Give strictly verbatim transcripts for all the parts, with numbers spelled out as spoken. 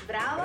¡Bravo!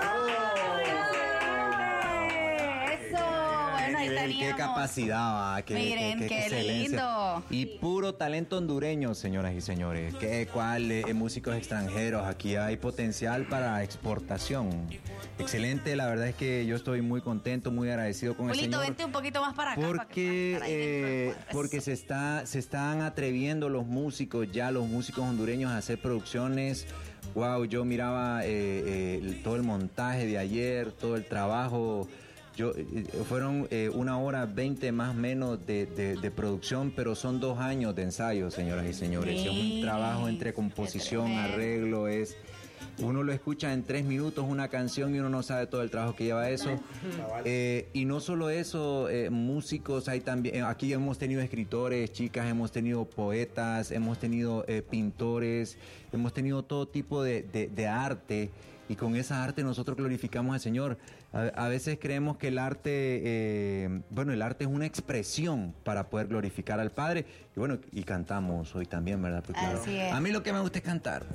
Qué, qué capacidad, ¿va? Qué, Miren, qué, qué, qué, qué lindo. Y puro talento hondureño, señoras y señores. ¿Qué, cuál, eh, músicos extranjeros? Aquí hay potencial para exportación. Excelente, la verdad es que yo estoy muy contento, muy agradecido con Julito, el señor. vente un poquito más para acá. Porque, para que eh, porque se, está, se están atreviendo los músicos, ya los músicos hondureños a hacer producciones. Wow, yo miraba eh, eh, todo el montaje de ayer, todo el trabajo. Yo, eh, fueron eh, una hora veinte más o menos de, de, de producción, pero son dos años de ensayo, señoras y señores. Sí, es un trabajo entre composición, arreglo, es... Uno lo escucha en tres minutos una canción y uno no sabe todo el trabajo que lleva eso. Eh, y no solo eso, eh, músicos, hay también, aquí hemos tenido escritores, chicas, hemos tenido poetas, hemos tenido eh, pintores, hemos tenido todo tipo de, de, de arte. Y con esa arte nosotros glorificamos al Señor. A, a veces creemos que el arte, eh, bueno, el arte es una expresión para poder glorificar al Padre. Y bueno, y cantamos hoy también, ¿verdad? Porque Así es. A mí lo que me gusta es cantar.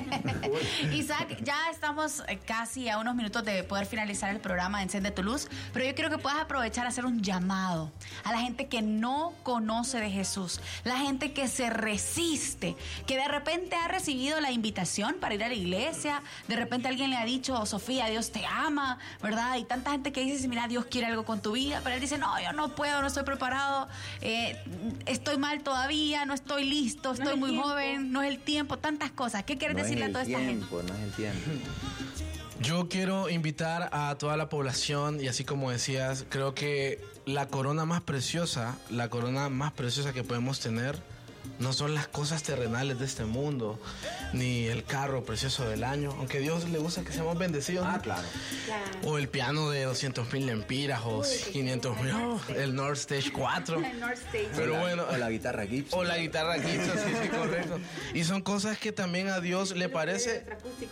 Isaac, ya estamos casi a unos minutos de poder finalizar el programa de Enciende tu Luz, pero yo quiero que puedas aprovechar a hacer un llamado a la gente que no conoce de Jesús, la gente que se resiste, que de repente ha recibido la invitación para ir a la iglesia, de repente alguien le ha dicho, Sofía, Dios te ama, ¿verdad? Y tanta gente que dice, mira, Dios quiere algo con tu vida, pero él dice, no, yo no puedo, no estoy preparado, eh, estoy mal todavía, no estoy listo, estoy no muy tiempo. joven, no es el tiempo, tantas cosas. ¿Qué quieres no decirle a toda tiempo, esta gente? No es el tiempo. Yo quiero invitar a toda la población, y así como decías, creo que la corona más preciosa, la corona más preciosa que podemos tener, no son las cosas terrenales de este mundo, ni el carro precioso del año, aunque a Dios le gusta que seamos bendecidos. Ah, ¿no? claro. claro. O el piano de doscientos mil lempiras, o quinientos mil, oh, el North Stage cuatro. El North Stage. Pero o la, bueno, o la guitarra Gibson. O la guitarra Gibson, sí, sí, correcto. Y son cosas que también a Dios le parece...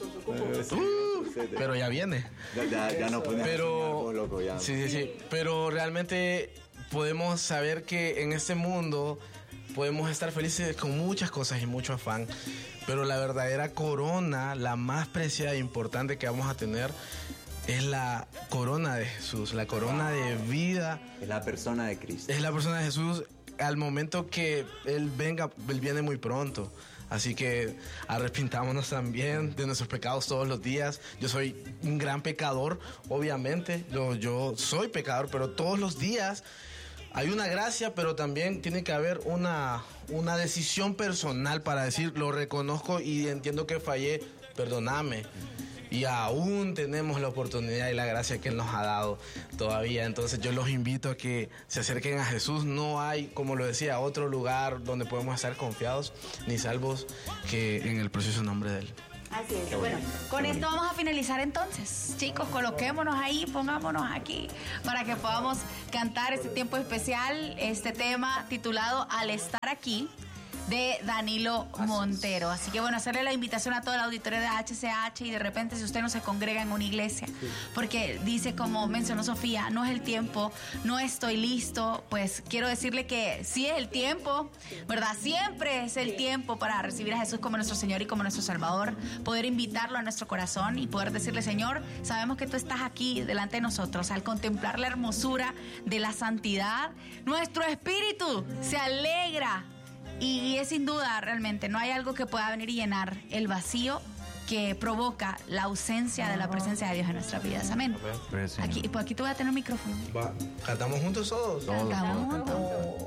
Uh, pero ya viene. Ya, ya, ya no podemos pero, soñar, loco, ya. Sí, sí, sí. Pero realmente podemos saber que en este mundo podemos estar felices con muchas cosas y mucho afán, pero la verdadera corona, la más preciada e importante que vamos a tener, es la corona de Jesús, la corona de vida. Es la persona de Cristo. Es la persona de Jesús al momento que Él venga, Él viene muy pronto. Así que arrepintámonos también de nuestros pecados todos los días. Yo soy un gran pecador, obviamente. Yo, yo soy pecador, pero todos los días hay una gracia, pero también tiene que haber una, una decisión personal para decir, lo reconozco y entiendo que fallé, perdóname. Y aún tenemos la oportunidad y la gracia que Él nos ha dado todavía. Entonces yo los invito a que se acerquen a Jesús. No hay, como lo decía, otro lugar donde podemos estar confiados ni salvos que en el precioso nombre de Él. Así es. Bueno, con esto vamos a finalizar entonces. Chicos, coloquémonos ahí, pongámonos aquí para que podamos cantar este tiempo especial, este tema titulado Al estar aquí, de Danilo Montero. Así que bueno, hacerle la invitación a todo el auditorio de H C H y de repente si usted no se congrega en una iglesia, porque dice, como mencionó Sofía, no es el tiempo, no estoy listo, pues quiero decirle que sí es el tiempo, ¿verdad? Siempre es el tiempo para recibir a Jesús como nuestro Señor y como nuestro Salvador, poder invitarlo a nuestro corazón y poder decirle, Señor, sabemos que tú estás aquí delante de nosotros. Al contemplar la hermosura de la santidad, nuestro espíritu se alegra. Y es sin duda, realmente, no hay algo que pueda venir y llenar el vacío que provoca la ausencia de la presencia de Dios en nuestras vidas. Amén. Aquí, pues aquí tú vas a tener un micrófono. Va. ¿Cantamos juntos todos? Cantamos juntos.